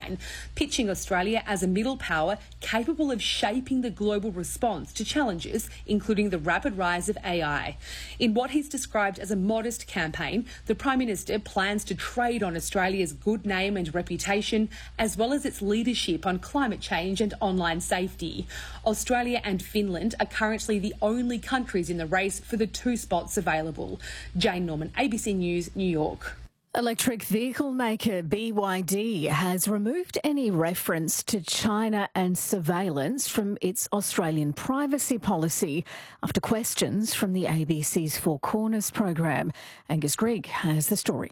deadline, pitching Australia as a middle power capable of shaping the global response to challenges, including the rapid rise of AI. In what he's described as a modest campaign, the Prime Minister plans to trade on Australia's good name and reputation, as well as its leadership on climate change and online safety. Australia and Finland are currently the only countries in the race for the 2 spots available. Jane Norman, ABC News, New York. Electric vehicle maker BYD has removed any reference to China and surveillance from its Australian privacy policy after questions from the ABC's Four Corners program. Angus Grigg has the story.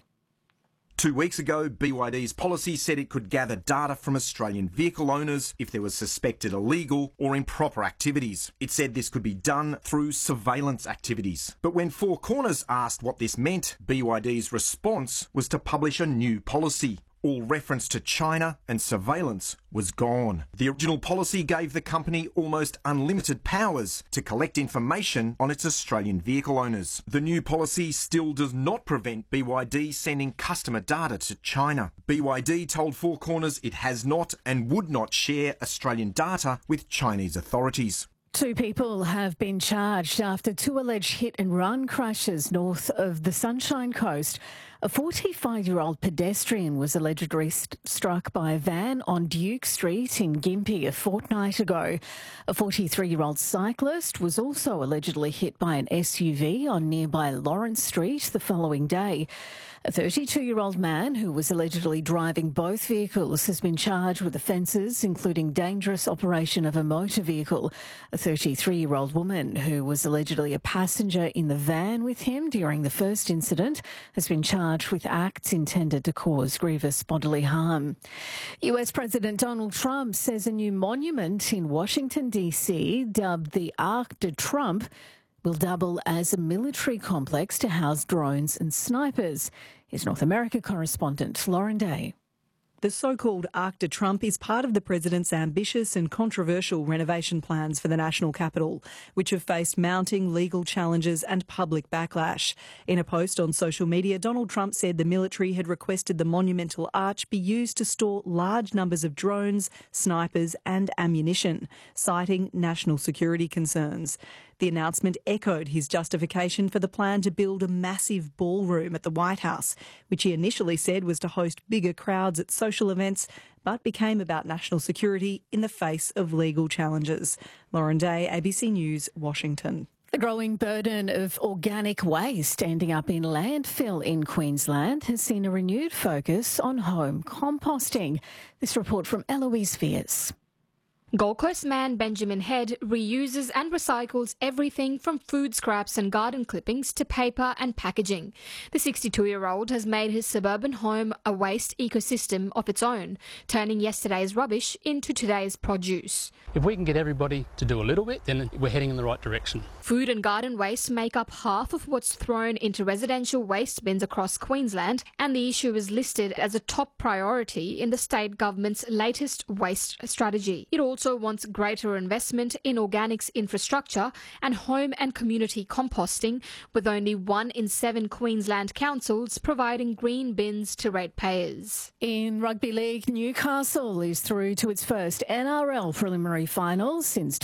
2 weeks ago, BYD's policy said it could gather data from Australian vehicle owners if there was suspected illegal or improper activities. It said this could be done through surveillance activities. But when Four Corners asked what this meant, BYD's response was to publish a new policy. All reference to China and surveillance was gone. The original policy gave the company almost unlimited powers to collect information on its Australian vehicle owners. The new policy still does not prevent BYD sending customer data to China. BYD told Four Corners it has not and would not share Australian data with Chinese authorities. 2 people have been charged after 2 alleged hit-and-run crashes north of the Sunshine Coast. A 45-year-old pedestrian was allegedly struck by a van on Duke Street in Gympie a fortnight ago. A 43-year-old cyclist was also allegedly hit by an SUV on nearby Lawrence Street the following day. A 32-year-old man who was allegedly driving both vehicles has been charged with offences including dangerous operation of a motor vehicle. A 33-year-old woman who was allegedly a passenger in the van with him during the first incident has been charged with acts intended to cause grievous bodily harm. US President Donald Trump says a new monument in Washington, D.C., dubbed the Arc de Trump, will double as a military complex to house drones and snipers. Here's North America correspondent Lauren Day. The so-called Arc de Trump is part of the president's ambitious and controversial renovation plans for the national capital, which have faced mounting legal challenges and public backlash. In a post on social media, Donald Trump said the military had requested the monumental arch be used to store large numbers of drones, snipers and ammunition, citing national security concerns. The announcement echoed his justification for the plan to build a massive ballroom at the White House, which he initially said was to host bigger crowds at social events, but became about national security in the face of legal challenges. Lauren Day, ABC News, Washington. The growing burden of organic waste ending up in landfill in Queensland has seen a renewed focus on home composting. This report from Eloise Viers. Gold Coast man Benjamin Head reuses and recycles everything from food scraps and garden clippings to paper and packaging. The 62-year-old has made his suburban home a waste ecosystem of its own, turning yesterday's rubbish into today's produce. If we can get everybody to do a little bit, then we're heading in the right direction. Food and garden waste make up half of what's thrown into residential waste bins across Queensland, and the issue is listed as a top priority in the state government's latest waste strategy. It also wants greater investment in organics infrastructure and home and community composting, with only 1 in 7 Queensland councils providing green bins to ratepayers. In rugby league, Newcastle is through to its first NRL preliminary final since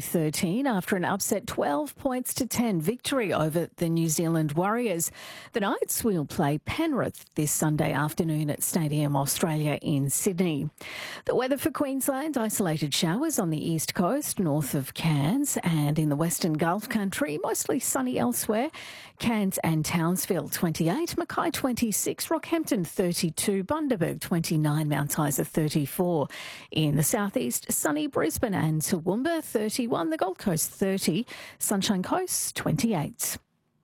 2013 after an upset 12 points to 10 victory over the New Zealand Warriors. The Knights will play Penrith this Sunday afternoon at Stadium Australia in Sydney. The weather for Queensland: isolated showers on the east coast, north of Cairns, and in the Western Gulf country, mostly sunny elsewhere. Cairns and Townsville 28, Mackay 26, Rockhampton 32, Bundaberg 29, Mount Isa 34. In the southeast, sunny Brisbane and Toowoomba 31, the Gold Coast 30, Sunshine Coast 28.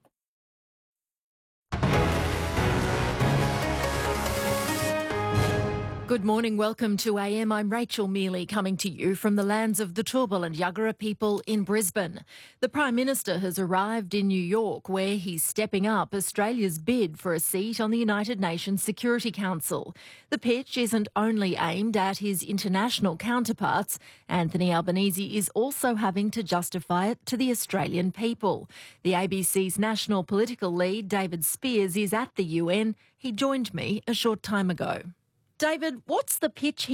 Good morning, welcome to AM. I'm Rachel Mealy, coming to you from the lands of the Turrbal and Yuggera people in Brisbane. The Prime Minister has arrived in New York, where he's stepping up Australia's bid for a seat on the United Nations Security Council. The pitch isn't only aimed at his international counterparts. Anthony Albanese is also having to justify it to the Australian people. The ABC's national political lead, David Spears, is at the UN. He joined me a short time ago. David, what's the pitch here?